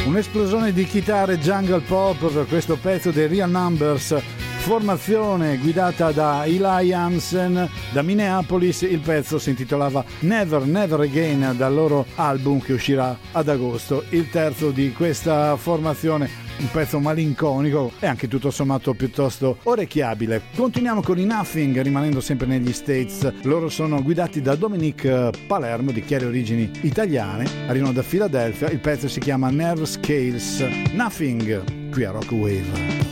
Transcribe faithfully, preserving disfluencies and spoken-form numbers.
Un'esplosione di chitarre jungle pop per questo pezzo dei Real Numbers, formazione guidata da Eli Hansen da Minneapolis. Il pezzo si intitolava Never Never Again, dal loro album che uscirà ad agosto, il terzo di questa formazione. Un pezzo malinconico e anche tutto sommato piuttosto orecchiabile. Continuiamo con i Nothing, rimanendo sempre negli States. Loro sono guidati da Dominic Palermo, di chiare origini italiane, arrivano da Philadelphia. Il pezzo si chiama Nerve Scales. Nothing, qui a Rock Wave.